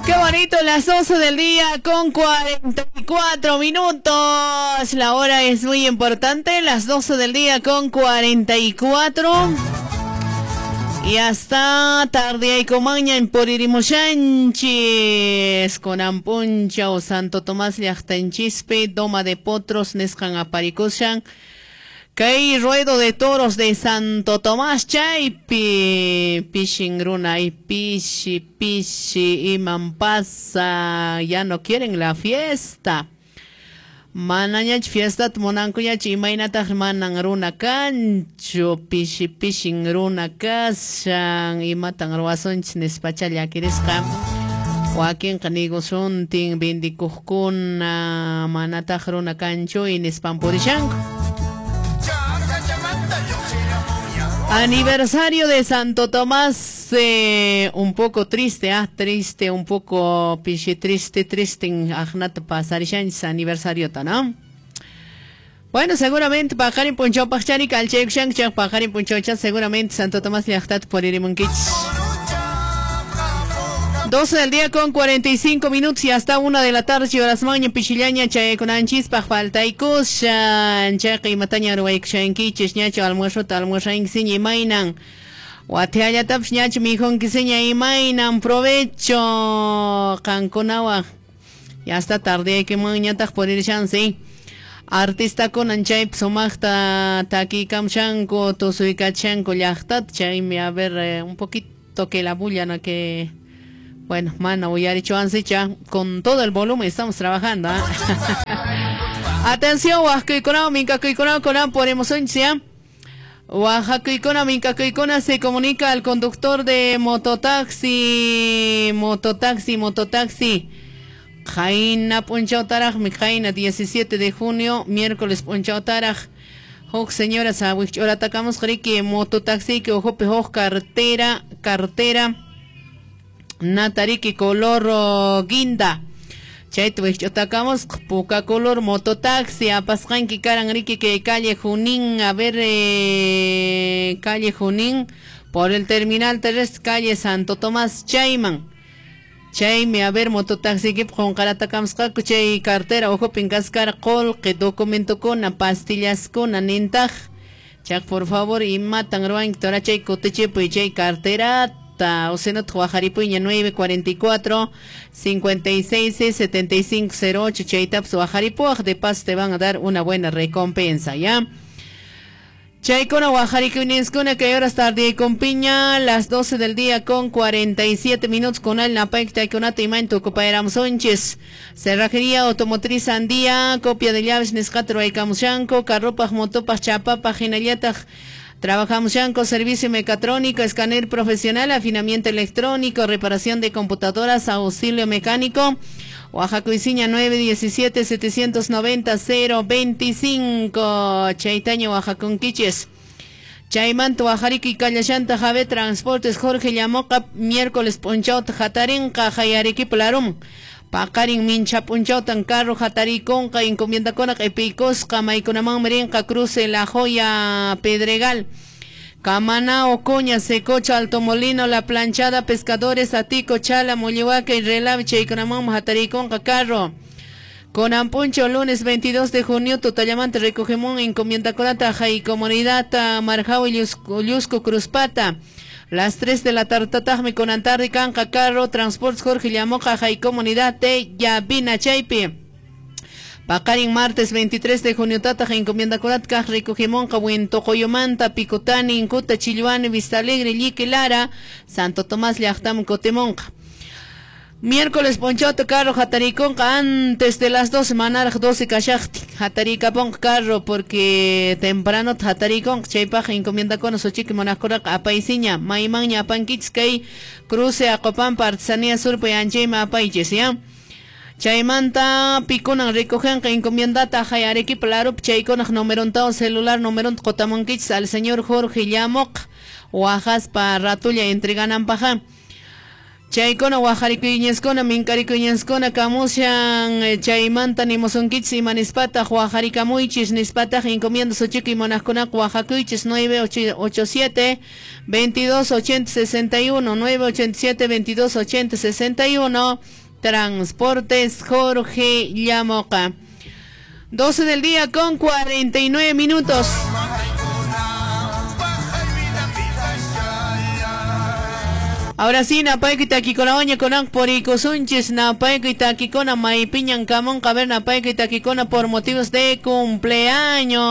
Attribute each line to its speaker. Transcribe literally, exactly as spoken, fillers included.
Speaker 1: Qué bonito, las doce del día con cuarenta y cuatro minutos. La hora es muy importante, las doce del día con cuarenta y cuatro. Y hasta tarde y comaña en Poririmoshanchis, con Ampuncha o Santo Tomás Llactanchispe, Doma de Potros, Nescan Aparicoshan. Kay ruedo de toros de Santo Tomás Chaypi, Pishingruna y Pishi, Pishi y Mampasa, ya no quieren la fiesta. Mananyach fiesta tmonankuyach imaynataq manangruna kanchu, Pishi Pishingruna kashan, imatan ruwasunchis nispacha llakirisqa. Joaquín Canigo Suntin, Bindikuskuna, manataq runa kanchu y nispampurishanku. Aniversario de Santo Tomás, eh, un poco triste, ah, triste, un poco pichi triste, triste, agnat pasarishan aniversario ¿no? Bueno, seguramente pajarin puncho pachari calchek shank chak pajarin punchocha, seguramente Santo Tomás liachtat por irimunkich. doce del día con cuarenta y cinco minutos y hasta una de la tarde, horas mañana, pichillaña, chaye con anchis, pajfalta y kushan, chaqui mataña rueik shankichis, ñacho almuerzo, almuerzo en siña y mainan. Guateaya taps ñacho mijón que seña y mainan, provecho, canconawa. Y hasta tarde hay que mañana por ir chance. Artista con anchay psomachta, taki kamshanko, tosuikachanko, yachtat, chayme a ver eh, un poquito que la bulla, no que. Bueno, mana, voy a dicho ansicha, con todo el volumen estamos trabajando. ¿eh? Atención, Oaxaca Económica, que Económica por emoción, Oaxaca Económica, que se comunica al conductor de mototaxi, mototaxi, mototaxi. Jaina Punchao Taraj, mi Jaina, diecisiete de junio, miércoles Punchao Taraj. Hok señoras, ahora atacamos que mototaxi, que ojo pejo, cartera, cartera. Natariki color uh, guinda. Chaito atacamos poca color mototaxi a pascan que caran riki que calle Junín a ver eh, calle Junín por el terminal terrestre calle Santo Tomás Chayman. Chayme a ver mototaxi que con caratacamos chay cartera ojo pincascar col que documento con a pastillas con anintaj. Chak por favor y matan roan tora chay coteche pues chay cartera. O sea, no Tuajaripuña nueve cuarenta y cuatro cincuenta y seis setenta y cinco cero ocho Chaitap Tuajaripuaj, de paso te van a dar una buena recompensa, ¿ya? Chaicona Guajaricuninskuna, que horas tarde y con piña, las doce del día con cuarenta y siete minutos con el Napaik Taikonata y Manto Copaeram Sonches. Cerrajería Automotriz Andía, copia de llaves Nescatro Aikamushanko, Carropaj Motopaj Chapapa Ginayataj. Trabajamos ya con servicio mecatrónico, escáner profesional, afinamiento electrónico, reparación de computadoras, auxilio mecánico. Oaxaca Isiña nueve diecisiete setecientos noventa cero veinticinco. Chaitaño Oaxaca Quiches. Chaymanto Oaxarica Callashanta Jave Transportes Jorge Llamoca miércoles Ponchaut Jatarinca Jayariqui Plarum. Pakarin mincha punchautan carro jatariconca encomienda cona epicosca maiconamán merenca cruce La Joya Pedregal. Camana Ocoña Secocha Alto Molino La Planchada Pescadores Atico Chala Mollehuaca y Relaviche y Conamán Jatariconca carro. Con Ampuncho lunes veintidós de junio Totallamante Recogemón encomienda conata y comunidad Marjao y Llusco Cruzpata. Las tres de la tarde con Antarri Canca Carro Transportes Jorge Llamoja Jai Comunidad de Yabina Chaipi. Pacarin martes veintitrés de junio Tata encomienda Corat Kaj Recogimón Cahuin Tocoyomanta Picotani Incuta Chiluane Vista Alegre Lique Lara Santo Tomás Llachtam Cotemonca. Miércoles Ponchoto Carro Jatariconca antes de las doce Manaraj doce Cachachti Jatarica Ponc Carro porque temprano Jatariconca Chaypaja encomienda con Sochique Monacorac Apaisiña Maimaña Apanquitzkay Cruce Acopampa Artesanía Surpa y Anchema Apaiches ya Chaymanta Piconan recogen encomiendata Jayarequi Plarup Chayconaj numerontao celular numeront Cotamonquich al señor Jorge Llamoc Oaxas para Ratulla entreganan paja. Chaykona wajarikuñaskuna minkarikuñaskuna kamushan chaymanta nimusunkichis imanispataq wajarikamunchis nispataq encomienda suchuki monaqkunaqa wajakuychis nueve ocho siete veintidós ochenta sesenta y uno nueve ocho siete veintidós ochenta sesenta y uno. Transportes Jorge Llamoca. doce del día con cuarenta y nueve minutos. Ahora sí, napaykita kikona oña konak por ikusunchis, napaykita kikona maipiñan kamon kaber napaykita kikona por motivos de cumpleaños.